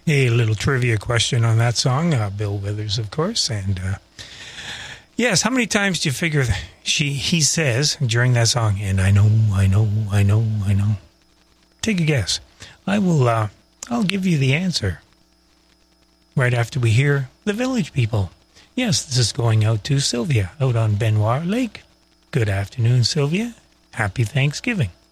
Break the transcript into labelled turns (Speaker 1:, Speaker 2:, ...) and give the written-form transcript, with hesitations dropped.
Speaker 1: A little trivia question on that song, Bill Withers, of course. And yes, how many times do you figure he says during that song, and I know, I know, I know, I know? Take a guess. I'll give you the answer right after we hear the Village People. Yes, this is going out to Sylvia out on Benoit Lake. Good afternoon, Sylvia. Happy Thanksgiving.